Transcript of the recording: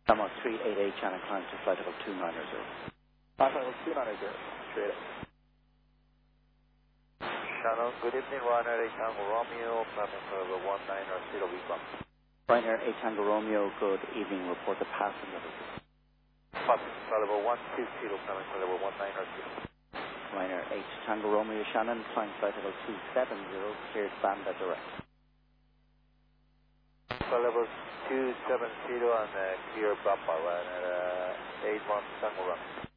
Tamar 388, Channel climb to flight level 290. Flight level 290, 388. Shannon, good evening, Ryanair 8 Tango Romeo, platform level 190, weekbound. Ryanair 8 Tango Romeo, good evening, report the passing level. Flight level 120, platform level 190. Ryanair 8 Tango Romeo, Shannon, climb flight level 270, cleared Banda direct. Flight level 270 and clear Brapa, Ryanair 81 Tango Romeo.